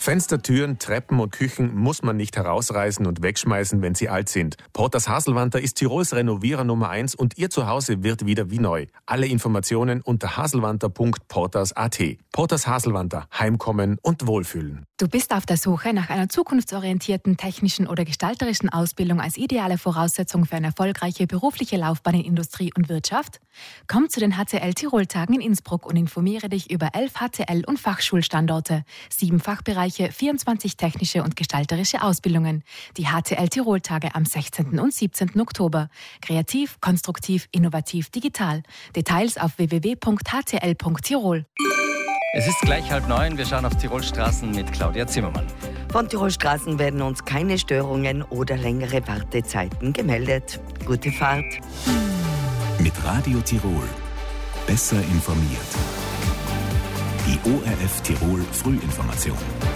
Fenster, Türen, Treppen und Küchen muss man nicht herausreißen und wegschmeißen, wenn sie alt sind. Porters Haselwanter ist Tirols Renovierer Nummer 1 und Ihr Zuhause wird wieder wie neu. Alle Informationen unter haselwanter.porters.at. Porters Haselwanter. Heimkommen und Wohlfühlen. Du bist auf der Suche nach einer zukunftsorientierten technischen oder gestalterischen Ausbildung als ideale Voraussetzung für eine erfolgreiche berufliche Laufbahn in Industrie und Wirtschaft? Komm zu den HCL Tirol-Tagen in Innsbruck und informiere dich über 11 HCL- und Fachschulstandorte, 7 Fachbereiche, 24 technische und gestalterische Ausbildungen. Die HCL Tirol-Tage am 16. und 17. Oktober. Kreativ, konstruktiv, innovativ, digital. Details auf www.hcl.tirol. Es ist gleich 8:30. Wir schauen auf Tirolstraßen mit Claudia Zimmermann. Von Tirolstraßen werden uns keine Störungen oder längere Wartezeiten gemeldet. Gute Fahrt. Mit Radio Tirol. Besser informiert. Die ORF Tirol Frühinformation.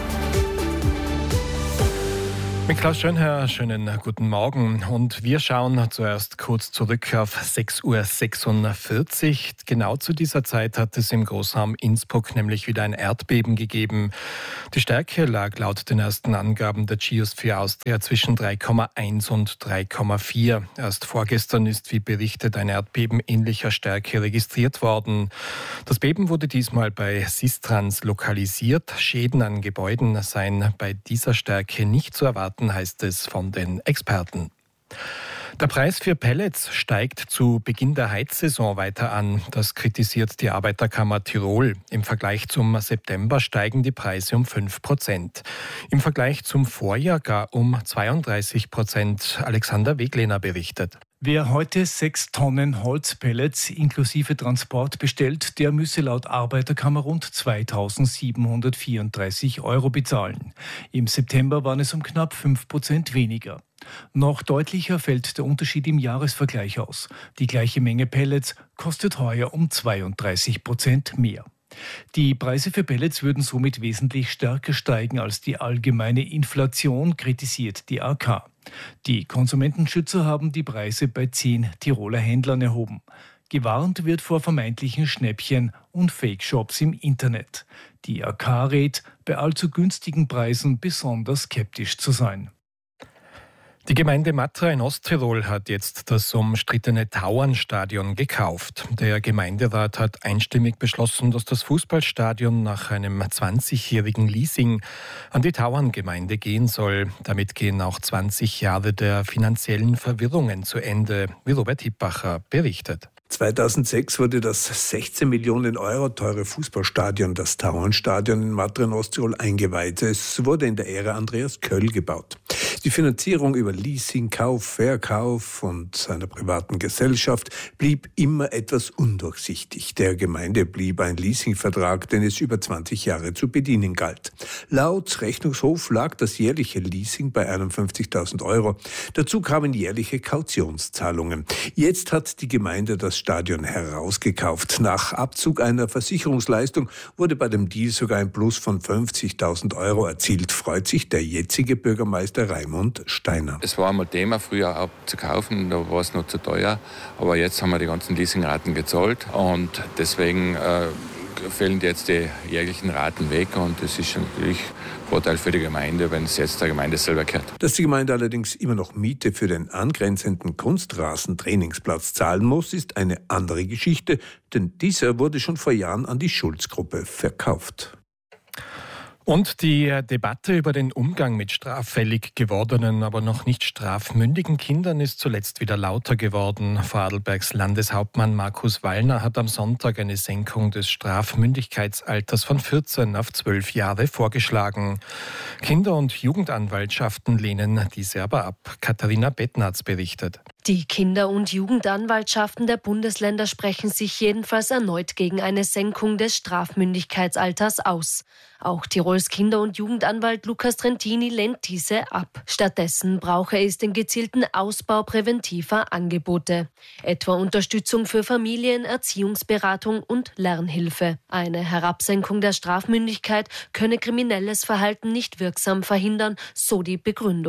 Mit Klaus Schönherr, schönen guten Morgen. Und wir schauen zuerst kurz zurück auf 6:46 Uhr. Genau zu dieser Zeit hat es im Großraum Innsbruck nämlich wieder ein Erdbeben gegeben. Die Stärke lag laut den ersten Angaben der Geosphere Austria zwischen 3,1 und 3,4. Erst vorgestern ist, wie berichtet, ein Erdbeben ähnlicher Stärke registriert worden. Das Beben wurde diesmal bei Sistrans lokalisiert. Schäden an Gebäuden seien bei dieser Stärke nicht zu erwarten, heißt es von den Experten. Der Preis für Pellets steigt zu Beginn der Heizsaison weiter an. Das kritisiert die Arbeiterkammer Tirol. Im Vergleich zum September steigen die Preise um 5%. Im Vergleich zum Vorjahr gar um 32%. Alexander Weglehner berichtet. Wer heute 6 Tonnen Holzpellets inklusive Transport bestellt, der müsse laut Arbeiterkammer rund 2.734 € bezahlen. Im September waren es um knapp 5% weniger. Noch deutlicher fällt der Unterschied im Jahresvergleich aus. Die gleiche Menge Pellets kostet heuer um 32% mehr. Die Preise für Pellets würden somit wesentlich stärker steigen als die allgemeine Inflation, kritisiert die AK. Die Konsumentenschützer haben die Preise bei 10 Tiroler Händlern erhoben. Gewarnt wird vor vermeintlichen Schnäppchen und Fake-Shops im Internet. Die AK rät, bei allzu günstigen Preisen besonders skeptisch zu sein. Die Gemeinde Matra in Osttirol hat jetzt das umstrittene Tauernstadion gekauft. Der Gemeinderat hat einstimmig beschlossen, dass das Fußballstadion nach einem 20-jährigen Leasing an die Tauerngemeinde gehen soll. Damit gehen auch 20 Jahre der finanziellen Verwirrungen zu Ende, wie Robert Hippacher berichtet. 2006 wurde das 16 Millionen € teure Fußballstadion, das Tauernstadion in Matra in Osttirol, eingeweiht. Es wurde in der Ära Andreas Köll gebaut. Die Finanzierung über Leasing, Kauf, Verkauf und einer privaten Gesellschaft blieb immer etwas undurchsichtig. Der Gemeinde blieb ein Leasingvertrag, den es über 20 Jahre zu bedienen galt. Laut Rechnungshof lag das jährliche Leasing bei 51.000 €. Dazu kamen jährliche Kautionszahlungen. Jetzt hat die Gemeinde das Stadion herausgekauft. Nach Abzug einer Versicherungsleistung wurde bei dem Deal sogar ein Plus von 50.000 € erzielt, freut sich der jetzige Bürgermeister Raimund Steiner. Es war einmal Thema, früher auch zu kaufen, da war es noch zu teuer, aber jetzt haben wir die ganzen Leasingraten gezahlt und deswegen fällen jetzt die jährlichen Raten weg und das ist natürlich Vorteil für die Gemeinde, wenn es jetzt der Gemeinde selber gehört. Dass die Gemeinde allerdings immer noch Miete für den angrenzenden Kunstrasentrainingsplatz zahlen muss, ist eine andere Geschichte, denn dieser wurde schon vor Jahren an die Schulz-Gruppe verkauft. Und die Debatte über den Umgang mit straffällig gewordenen, aber noch nicht strafmündigen Kindern ist zuletzt wieder lauter geworden. Vorarlbergs Landeshauptmann Markus Wallner hat am Sonntag eine Senkung des Strafmündigkeitsalters von 14 auf 12 Jahre vorgeschlagen. Kinder- und Jugendanwaltschaften lehnen diese aber ab. Katharina Bettnarz berichtet. Die Kinder- und Jugendanwaltschaften der Bundesländer sprechen sich jedenfalls erneut gegen eine Senkung des Strafmündigkeitsalters aus. Auch Tirols Kinder- und Jugendanwalt Lukas Trentini lehnt diese ab. Stattdessen brauche es den gezielten Ausbau präventiver Angebote, etwa Unterstützung für Familien, Erziehungsberatung und Lernhilfe. Eine Herabsenkung der Strafmündigkeit könne kriminelles Verhalten nicht wirksam verhindern, so die Begründung.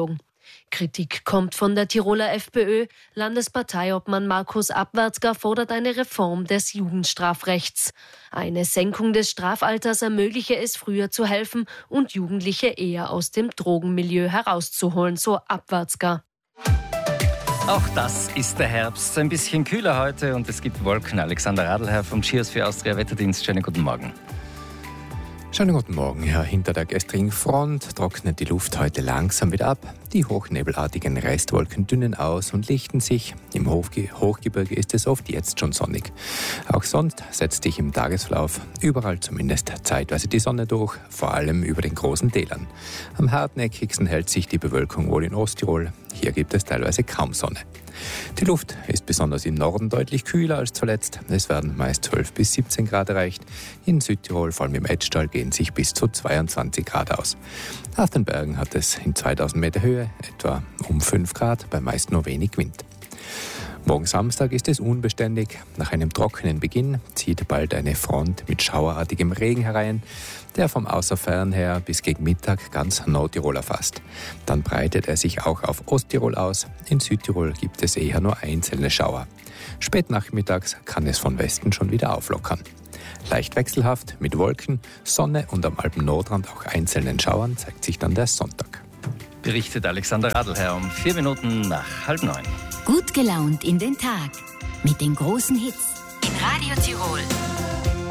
Kritik kommt von der Tiroler FPÖ. Landesparteiobmann Markus Abwärtsger fordert eine Reform des Jugendstrafrechts. Eine Senkung des Strafalters ermögliche es, früher zu helfen und Jugendliche eher aus dem Drogenmilieu herauszuholen, so Abwärtsger. Auch das ist der Herbst. Ein bisschen kühler heute und es gibt Wolken. Alexander Radlherr vom Cheers für Austria Wetterdienst. Schönen guten Morgen. Schönen guten Morgen. Ja, hinter der gestrigen Front trocknet die Luft heute langsam wieder ab. Die hochnebelartigen Restwolken dünnen aus und lichten sich. Im Hochgebirge ist es oft jetzt schon sonnig. Auch sonst setzt sich im Tagesverlauf überall zumindest zeitweise die Sonne durch, vor allem über den großen Tälern. Am hartnäckigsten hält sich die Bewölkung wohl in Osttirol. Hier gibt es teilweise kaum Sonne. Die Luft ist besonders im Norden deutlich kühler als zuletzt. Es werden meist 12 bis 17 Grad erreicht. In Südtirol, vor allem im Etschtal, gehen sich bis zu 22 Grad aus. Auf den Bergen hat es in 2000 Meter Höhe etwa um 5 Grad, bei meist nur wenig Wind. Morgen Samstag ist es unbeständig. Nach einem trockenen Beginn zieht bald eine Front mit schauerartigem Regen herein, der vom Außerfern her bis gegen Mittag ganz Nordtirol erfasst. Dann breitet er sich auch auf Osttirol aus. In Südtirol gibt es eher nur einzelne Schauer. Spät nachmittags kann es von Westen schon wieder auflockern. Leicht wechselhaft mit Wolken, Sonne und am Alpen-Nordrand auch einzelnen Schauern zeigt sich dann der Sonntag. Berichtet Alexander Radlherr um 4 Minuten nach 8:30. Gut gelaunt in den Tag mit den großen Hits in Radio Tirol.